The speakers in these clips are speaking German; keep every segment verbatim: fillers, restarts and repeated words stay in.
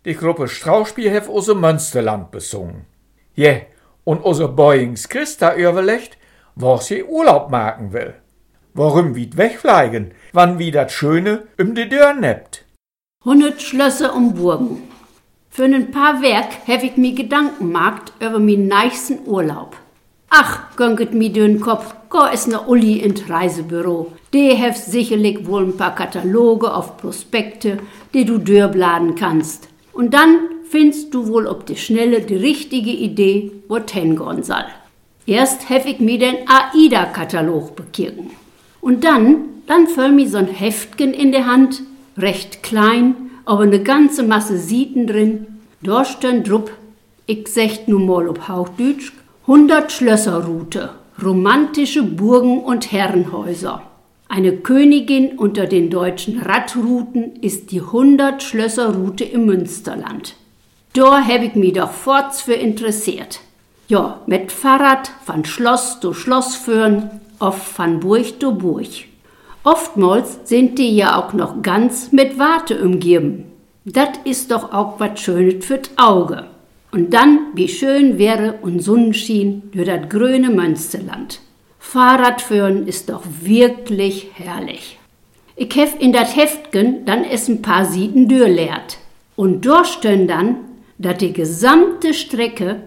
Die Gruppe Strauchspiel hef ose Münsterland besungen. Je, yeah, und ose Boyings Christa überlegt, wo sie Urlaub machen will. Warum wied wegfliegen, wann wie dat Schöne um die Dörr neppt. Hundert Schlösser und Burgen. Für ein paar Werk hef ich mi Gedanken gemacht über min nächsten Urlaub. Ach, gönket mi den Kopf, go is ne Uli in Reisebüro. Die heft sicherlich wohl ein paar Kataloge auf Prospekte, die du dörbladen kannst. Und dann findest du wohl ob die Schnelle die richtige Idee, wo hingehen soll. Erst hef ich mi den AIDA-Katalog bekirken. Und dann, dann föll mi so'n Heftgen in der Hand, recht klein, aber ne ganze Masse Sieten drin. Da stön drup, ich secht nu mal ob Hauchdütsch, hundert Schlösserroute, romantische Burgen und Herrenhäuser. Eine Königin unter den deutschen Radrouten ist die hundert Schlösserroute im Münsterland. Da hab ich mi doch forts für interessiert. Ja, mit Fahrrad von Schloss zu Schloss führen, oft von Burg zu Burg. Oftmals sind die ja auch noch ganz mit Warte umgeben. Das ist doch auch was Schönes fürs Auge. Und dann, wie schön wäre und Sonnenschein durch das grüne Münsterland. Fahrradfahren ist doch wirklich herrlich. Ich hef in dat Heftgen dann es ein paar Sieten durchleert. Und dort stön dann, dass die gesamte Strecke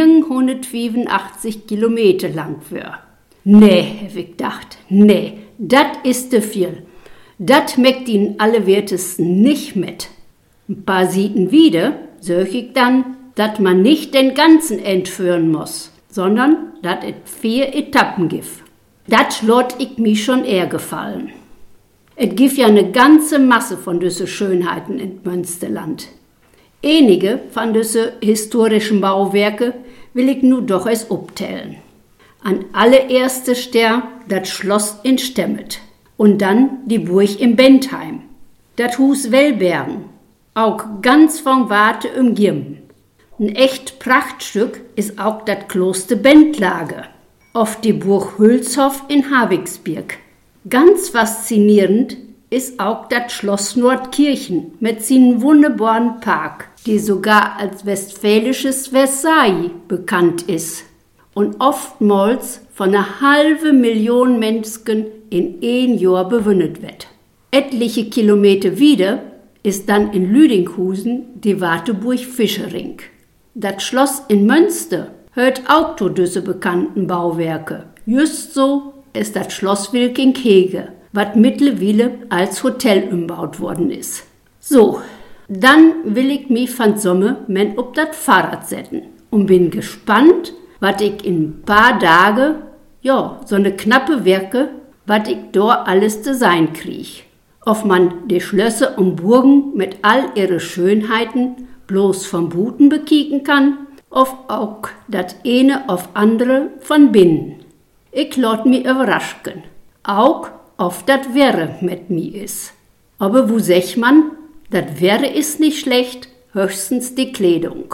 neunhundertfünfundachtzig Kilometer lang wär. Nee, hab ich gedacht, nee, dat ist de viel. Dat meckt ihn alle Wertesten nicht mit. Ein paar Sieten wieder, söch ich dann, dass man nicht den ganzen entführen muss, sondern dass es vier Etappen gibt. Das lot ich mir schon eher gefallen. Es gibt ja eine ganze Masse von düsse Schönheiten in Münsterland. Einige von düsse historischen Bauwerke will ich nu doch es obtellen. An allererster Stelle das Schloss in Stemmet und dann die Burg in Bentheim, das Hus Wellbergen, auch ganz von Warte umgeben. Ein echt Prachtstück ist auch das Kloster Bentlage, auf die Burg Hülshoff in Havigsburg. Ganz faszinierend ist auch das Schloss Nordkirchen mit seinem wunderbaren Park, die sogar als westfälisches Versailles bekannt ist und oftmals von einer halben Million Menschen in ein Jahr bewundert wird. Etliche Kilometer wieder ist dann in Lüdinghusen die Warteburg Fischering. Das Schloss in Münster hört auch zu diese bekannten Bauwerke. Just so ist das Schloss Wilkinghege, was mittlerweile als Hotel umbaut worden ist. So, dann will ich mich von Sommer men ob das Fahrrad setzen und bin gespannt, was ich in ein paar Tage, ja, so eine knappe Werke, was ich dort alles zu sein krieg. Ob man die Schlösser und Burgen mit all ihre Schönheiten bloß vom Buten bekicken kann, of auch dat eine auf andere von binnen. Ich lot mi überraschen, auch auf dat Wäre mit mi is. Aber wo sech man, dat Wäre is nicht schlecht, höchstens die Kleidung.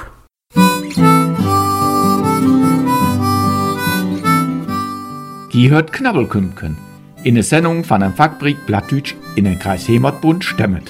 Die hört Knabbelkümpken, in der Sendung von einem Fachbrick Plattdütsch in den Kreis Hemmertbund Stemmet.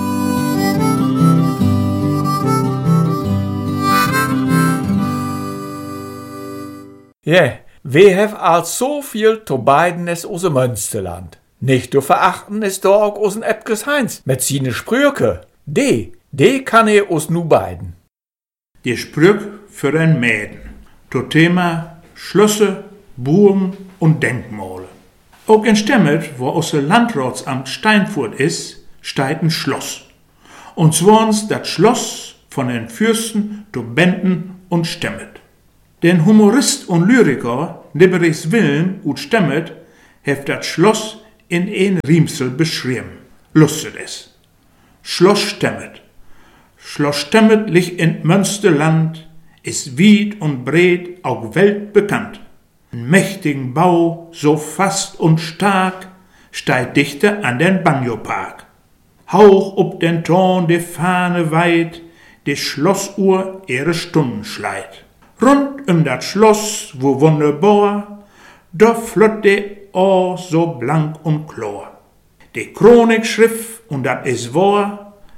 Ja, yeah, wir have als so viel zu beiden es ose Münsterland. Nicht zu verachten ist doch auch osen Epkes Heinz mit sine Sprüche. De, de kann er us nu beiden. Die Sprüch für ein Mäden. To Thema Schlösser, Burgen und Denkmale. Auch in Stemmet, wo unser Landratsamt Steinfurt ist, steht ein Schloss. Und zwar das Schloss von den Fürsten zu Benden und Stemmet. Den Humorist und Lyriker Nibberich Wilhelm ut Stemmet heft das Schloss in ein Riemsel beschrieben. Lustet es. Schloss Stemmet. Schloss Stemmet liegt in Münsterland, ist weit und breit auch weltbekannt. Ein mächtigen Bau, so fast und stark, steigt dichter an den Banjopark. Hauch ob den Ton die Fahne weit, die Schlossuhr ihre Stunden schleit. Rund um das Schloss, wo wunderbar, da flott de Ohr so blank und klar. Die Chronikschrift, und dat is wahr,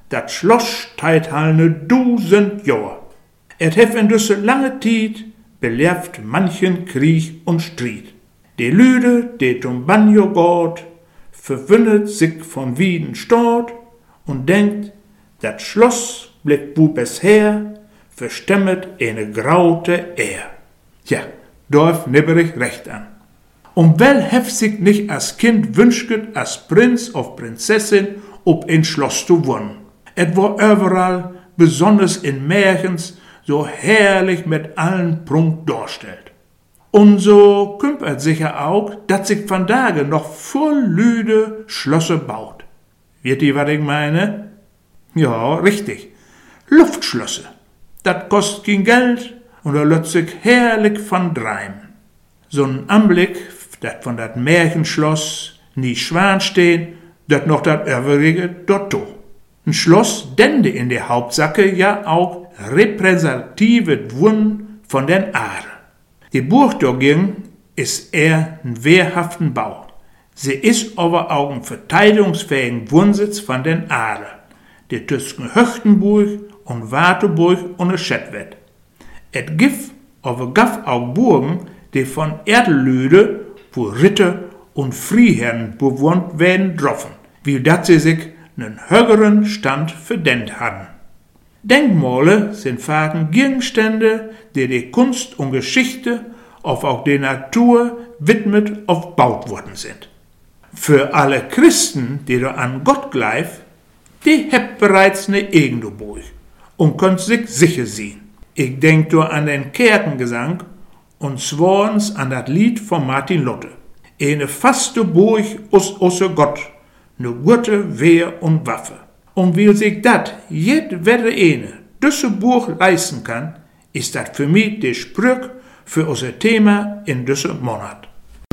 dat Schloss teit hal ne dusend Jahr. Et hef in düsse lange Tiet beleft manchen Krieg und Stried. De Lüde, de zum Banjo geht, verwündet sich von Wieden Stort und denkt, dat Schloss blickt wo bisher, verstemmet eine graute Ehr. Ja, dorf nibberig recht an. Und wel hef sich nicht als Kind wünschget, als Prinz of Prinzessin ob ein Schloss zu wohnen. Et war überall, besonders in Märchens, so herrlich mit allen Prunk darstellt. Und so kümmert sicher auch, dass sich von Tage noch voll Lüde Schlösser baut. Wird ihr, was ich meine? Ja, richtig. Luftschlösser. Dat kostet kein Geld und da lässt sich herrlich von träumen. So'n Anblick, dat von dat Märchenschloss nie Schwan stehen, dat noch dat übrige dort do. Ein Schloss dende in der Hauptsache ja auch repräsentative Wun von den Aare. Die Burg dagegen ist eher ein wehrhaften Bau. Sie ist aber auch ein verteidigungsfähigen Wohnsitz von den Aare, die zwischen Höchtenburg und Warteburg unterschätzt wird. Et gibt aber gaff auch Burgen, die von Erdelüde, wo Ritter und Freiherren bewohnt werden dürfen, wie dat sie sich einen höheren Stand verdient haben. Denkmale sind vaak Gegenstände, die die Kunst und Geschichte auf auch die Natur widmet of baut worden sind. Für alle Christen, die da an Gott gleifen, die hebt bereits eine eigene Burg und könnt sich sicher sein. Ich denk da an den Kerkengesang und zworns an das Lied von Martin Luther. Eine faste Burg aus außer Gott, ne gute Wehr und Waffe. Und weil sich dat jed werde eine düsse Burg leisten kann, ist dat für mich der Sprüch für unser Thema in düsse Monat.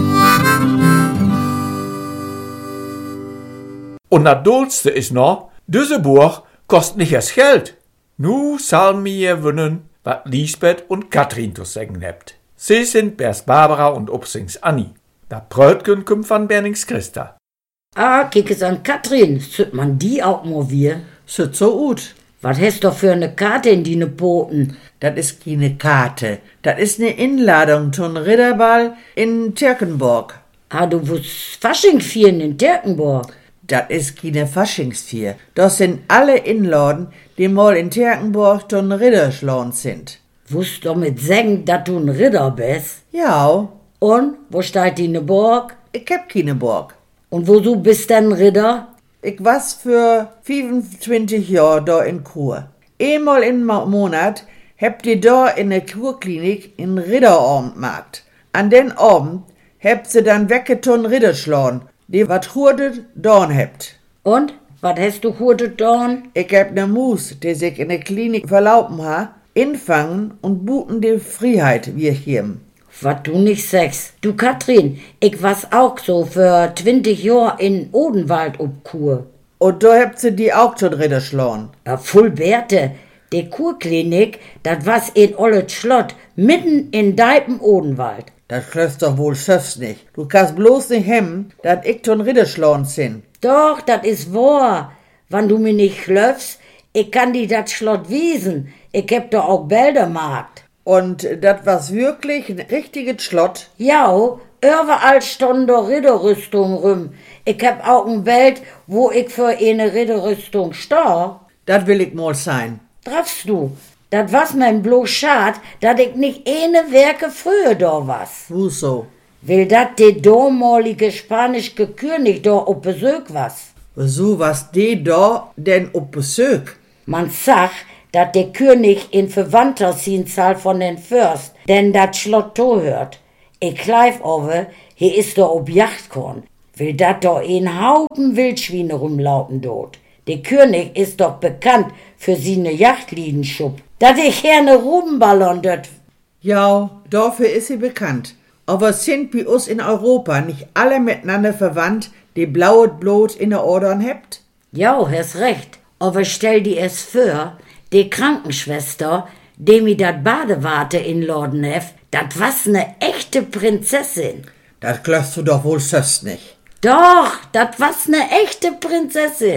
Und das Dollste ist noch, diese Burg kostet nicht erst Geld. Nu soll mir wünnen, was Lisbeth und Katrin zu sagen habt. Sie sind Bers Barbara und Upsings Anni. Da Prötgen kommt von Bernings Christa. Ah, kick es an Katrin, süt man die auch mal wir? Süt so gut. Was hast du für eine Karte in die ne Poten? Das ist keine Karte. Das ist eine Einladung zum Ritterball in Türkenburg. Ah, du wusst Faschingsvieren in Türkenburg. Das ist keine Faschingsvier. Das sind alle Inladen, die mal in Türkenburg zum Ritterschlauen sind. Wusst du mit sagen, dass du ein Ritter bist? Ja. Und, wo steht die ne Burg? Ich hab keine Burg. Und wo du bist denn Ritter? Ich was für fünfundzwanzig Jahre da in Kur. Einmal im Monat habt ihr da in der Kurklinik in Ritterabend gemacht. An den Abend habt sie dann weggetan Ritterschlauen, die wat hurtet dorn habt. Und, wat hast du hurtet dorn? Ich hab ne Mus, die sich in der Klinik verlauben ha, infangen und buten die Freiheit wir hier. Wat du nicht sagst. Du Katrin, ich was auch so für zwanzig Jahre in Odenwald ob Kur. Und da habt sie die auch schon Ritter schlagen. Ja, voll Bärte. Die Kurklinik, dat was in Ollet Schlott, mitten in Deipen Odenwald. Das klöfst doch wohl selbst nicht. Du kannst bloß nicht hemmen, dat ich schon Ritter schlagen sind. Doch, dat is wahr. Wann du mir nicht klöfst, ich kann die dat Schlott wiesen. Ich hab doch auch Bäldermarkt. Und das war wirklich ein richtiges Schlott? Ja, überall stand da Ritterrüstung rum. Ich hab auch ein Bild, wo ich für eine Ritterrüstung steh. Das will ich mal sein. Treffst du? Das was mein bloß schad, dat ich nicht eine Werke früher da was. Wo so? Will dat de damalige spanische König da auf Besuch was. Wieso was de da denn auf Besuch? Man sagt, dat der König in Verwandter sin Zahl von den Fürst, denn dat Schlott to hört. Ich kleif over, hier ist da ob Jachtkorn. Will dat da ein Haufen Wildschweine rumlauten dort. Der König ist doch bekannt für seine Jagdliedenschub. Dat ich gerne Rubenballon dort. Ja, dafür ist sie bekannt. Aber sind bei uns in Europa nicht alle miteinander verwandt, die blauet Blut in der Ordern hebt? Ja, hast recht. Aber stell dir es vor, die Krankenschwester, die mir dat Badewarte in Lorden heft, dat was ne echte Prinzessin. Das klöfst du doch wohl selbst nicht. Doch, dat was ne echte Prinzessin.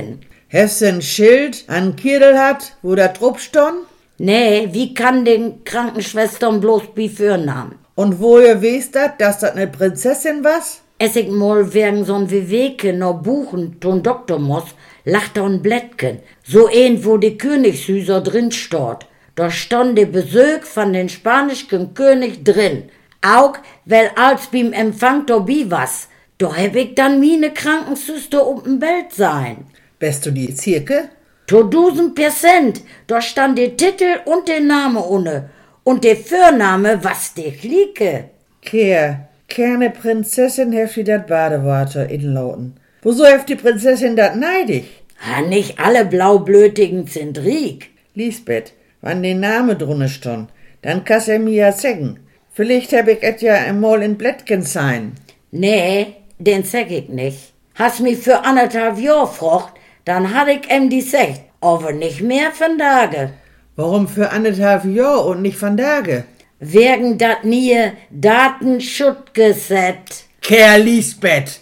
Hast du ein Schild an Kirdel hat, wo da drup stond? Nee, wie kann den Krankenschwestern bloß Bifürnamen? Und wo ihr wisst dat, dass das ne Prinzessin was? Es ich mal wegen so'n Weweke no buchen, ton Doktor muss, lacht da ein Blättchen. So ein, wo die Königshüser drin steht. Da stand der Besuch von den spanischen König drin. Auch, weil als beim Empfang dabei was. Da hab ich dann meine Krankensüster um den Welt sein. Bist du die Zirke? To dusen Prozent. Da stand der Titel und der Name ohne. Und der Vorname, was der Klieke. Kehr, keine Prinzessin heft die dat Badewater inlauten. Wieso heft die Prinzessin dat neidig? Ha, nicht alle blaublötigen sind riek. Lisbeth, wann der Name drunne stond, dann kannst er mir ja sagen. Vielleicht hab ich et ja einmal in Blättchen sein. Nee, den sag ich nicht. Hast mich für anderthalb Jahr gefragt, dann hat ich em die sagt, aber nicht mehr von Tage. Warum für anderthalb Jahr und nicht von Tage? Wegen dat nie Datenschutzgesetz. Kerl Lisbeth!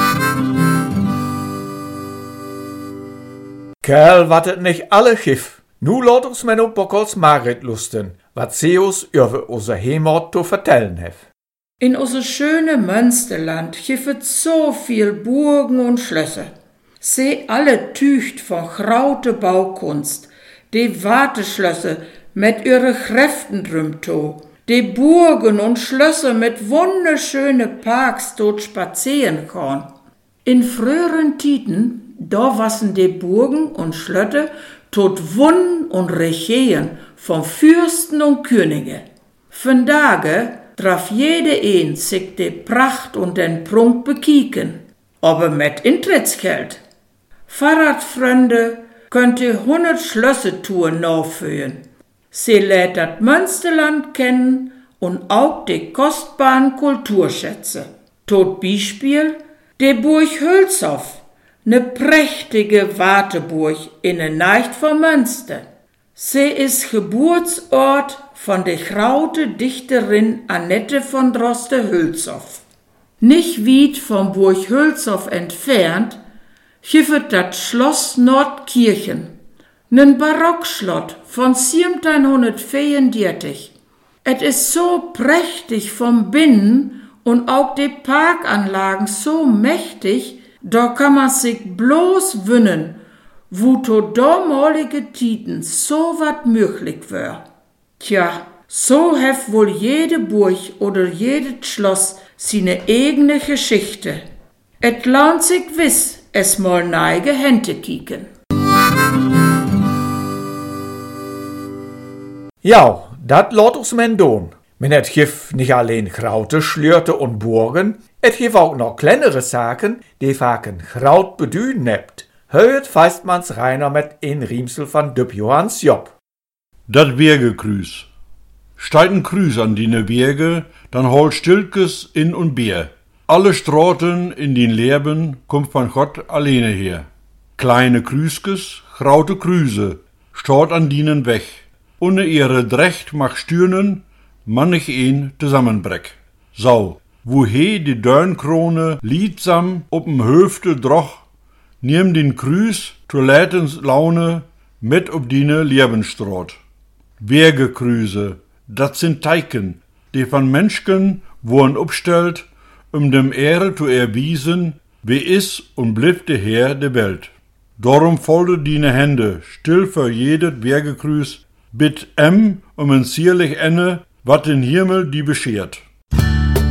Kerl wattet nicht alle Schiff. Nu lot uns men op Bockels Margret lusten, wat sie uns über unser Heimat zu vertellen hef. In unser schöne Münsterland giffet so viel Burgen und Schlösser. Sie alle tücht von graute Baukunst, die Warteschlösser mit ihre Kräften drümto, die Burgen und Schlösser mit wunderschöne Parks dort spazieren kann. In früheren Titen, da wassen die Burgen und Schlötter tot Wunden und Regieren von Fürsten und Könige. Von Tage darf jede een sich die Pracht und den Prunk bekieken, aber mit Eintrittsgeld. Fahrradfreunde könnt ihr hundert Schlössertouren nachführen. Sie lädt das Münsterland kennen und auch die kostbaren Kulturschätze. Tot Beispiel die Burg Hülshoff, ne prächtige Warteburg in der Nähe von Münster. Sie ist Geburtsort von der graute Dichterin Annette von Droste-Hülshoff. Nicht weit von Burg Hülshoff entfernt giffet dat Schloss Nordkirchen, nen Barockschlott von siebzehnhundertvierundvierzig. Et is so prächtig vom Binnen und auch die Parkanlagen so mächtig, da kann man sich bloß wünnen, wo to damalige Titen so wat möglich wär. Tja, so hef wohl jede Burg oder jedes Schloss seine eigene Geschichte. Et lohnt sich wiss, es mal neige Hände kieken. Ja, dat lot uns men doen. Men het gif nicht alleen graute Schlürte und Burgen, et gif auch noch kleinere Saken, die vaken graut bedühen hebt. Höet feist mans reiner mit een Riemsel van Düb Johanns Job. Dat Bergekrüß. Steiten Krüß an die Berge, dann hol Stilkes in und Bier. Alle Straten in den Leben kommt von Gott alleine her. Kleine Krüskes, graute Krüse, stort an dienen weg. Ohne ihre Drecht mach stürnen, mannig een zusammenbreck. So, wohe die Dörnkrone liedsam op'm Höfte droch, nimm den Krüß zur Lätens Laune mit ob diene Lebenstraat. Bergekrüse, dat sind Teiken, die von Menschken wurden upstellt, um dem Ehre zu erwiesen, wie is und blieb der Herr der Welt. Darum folde diene Hände, still für jedes Bergekrüß, bitt em um ein zierlich Ende, wat den Himmel die beschert.